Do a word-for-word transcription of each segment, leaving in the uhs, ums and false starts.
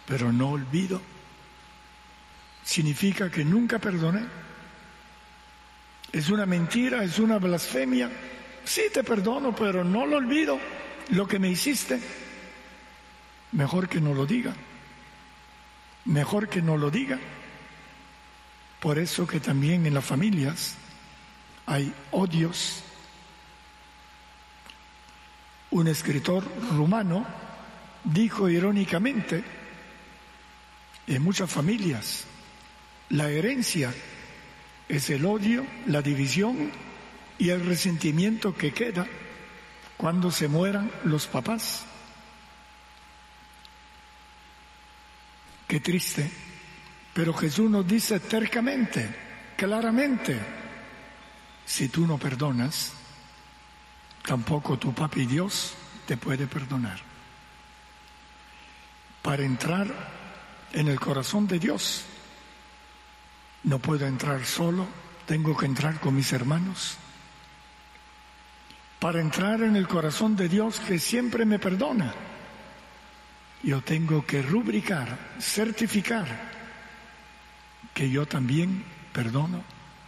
pero no olvido, significa que nunca perdoné. Es una mentira, es una blasfemia. Sí te perdono, pero no lo olvido, lo que me hiciste. Mejor que no lo diga. Mejor que no lo diga. Por eso que también en las familias hay odios. Un escritor rumano dijo irónicamente, en muchas familias, la herencia es el odio, la división y el resentimiento que queda cuando se mueran los papás. Qué triste, pero Jesús nos dice tercamente, claramente, si tú no perdonas, tampoco tu papi Dios te puede perdonar. Para entrar en el corazón de Dios, no puedo entrar solo, tengo que entrar con mis hermanos. Para entrar en el corazón de Dios que siempre me perdona, yo tengo que rubricar, certificar que yo también perdono.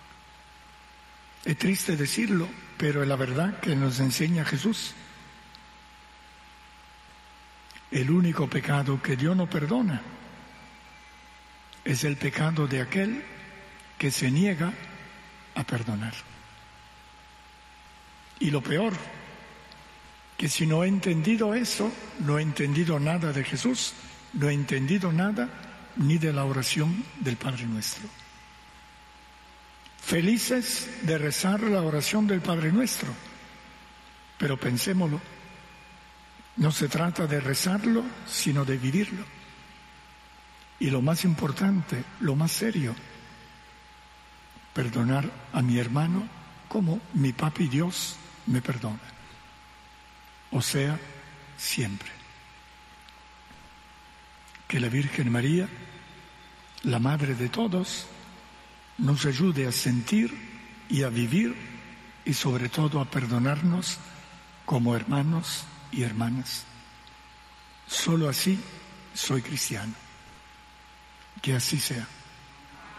Es triste decirlo, pero es la verdad que nos enseña Jesús. El único pecado que Dios no perdona es el pecado de aquel que se niega a perdonar. Y lo peor, que si no he entendido eso, no he entendido nada de Jesús, no he entendido nada ni de la oración del Padre Nuestro. Felices de rezar la oración del Padre Nuestro, pero pensémoslo, no se trata de rezarlo, sino de vivirlo. Y lo más importante, lo más serio, perdonar a mi hermano como mi papi Dios me perdona. O sea, siempre. Que la Virgen María, la Madre de todos, nos ayude a sentir y a vivir y sobre todo a perdonarnos como hermanos y hermanas. Solo así soy cristiano. Que así sea.